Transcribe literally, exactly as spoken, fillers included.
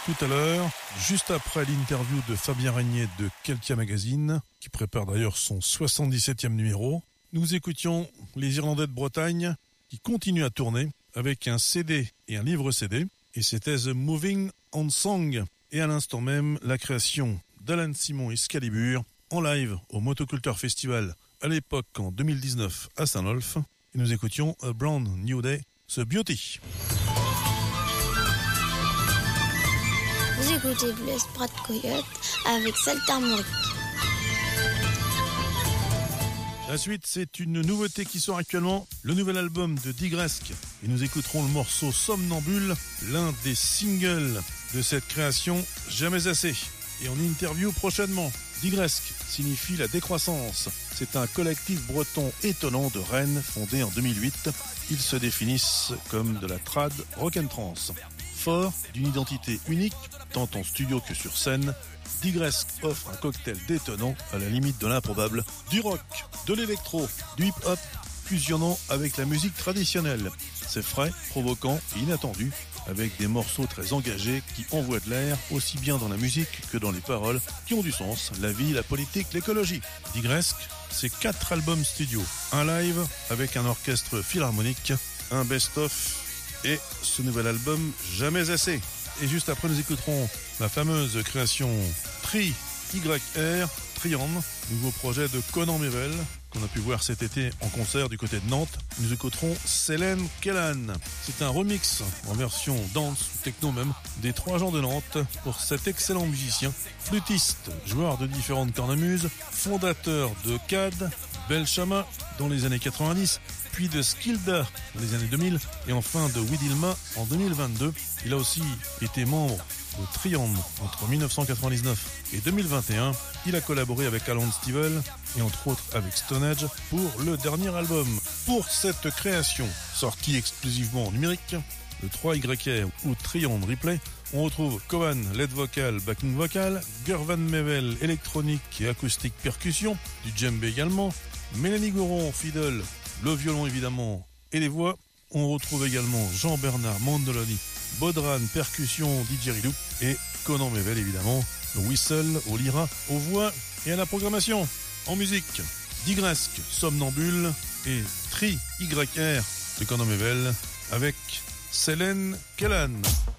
tout à l'heure, juste après l'interview de Fabien Régnier de Keltia Magazine, qui prépare d'ailleurs son soixante-dix-septième numéro. Nous écoutions les Irlandais de Bretagne qui continuent à tourner avec un C D et un livre C D. Et c'était The Moving On Song. Et à l'instant même, la création d'Alan Simon et Excalibur en live au Motoculture Festival à l'époque en deux mille dix-neuf à Saint-Nolff. Et nous écoutions A Brand New Day, The Beauty. Vous écoutez Bleu Sprat Coyote avec Saltarmorique. La suite, c'est une nouveauté qui sort actuellement, le nouvel album de Digresque. Et nous écouterons le morceau Somnambule, l'un des singles de cette création Jamais Assez. Et en interview prochainement. Digresque signifie la décroissance. C'est un collectif breton étonnant de Rennes, fondé en deux mille huit. Ils se définissent comme de la trad rock'n'trance. Fort d'une identité unique, tant en studio que sur scène, Digresque offre un cocktail détonnant à la limite de l'improbable. Du rock, de l'électro, du hip-hop, fusionnant avec la musique traditionnelle. C'est frais, provoquant et inattendu, avec des morceaux très engagés qui envoient de l'air, aussi bien dans la musique que dans les paroles, qui ont du sens, la vie, la politique, l'écologie. Digresque, c'est quatre albums studio, un live avec un orchestre philharmonique, un best-of et ce nouvel album Jamais Assez. Et juste après, nous écouterons la fameuse création Tri Y R, Trian, nouveau projet de Conan Mével, qu'on a pu voir cet été en concert du côté de Nantes. Nous écouterons Célène Kellan. C'est un remix en version dance ou techno même des Trois Gens de Nantes pour cet excellent musicien, flûtiste, joueur de différentes cornemuses, fondateur de C A D, Belchama dans les années quatre-vingt-dix, puis de Skilda dans les années deux mille et enfin de Widilma en deux mille vingt-deux. Il a aussi été membre de Trian entre dix-neuf cent quatre-vingt-dix-neuf et deux mille vingt et un. Il a collaboré avec Alan Stivell et entre autres avec Stone Age pour le dernier album. Pour cette création, sortie exclusivement en numérique, le trois Y R ou Trian Replay, on retrouve Cohen, lead vocal, backing vocal, Gervan Mevel, électronique et acoustique percussion, du djembé également, Mélanie Goron, fiddle, le violon évidemment et les voix. On retrouve également Jean-Bernard Mandoloni, Bodran, percussion, didgeridoo et Conan Mével évidemment, whistle, au lyra, aux voix et à la programmation. En musique, Digresque, Somnambule et Tri Y R de Conan Mével avec Célène Kellan.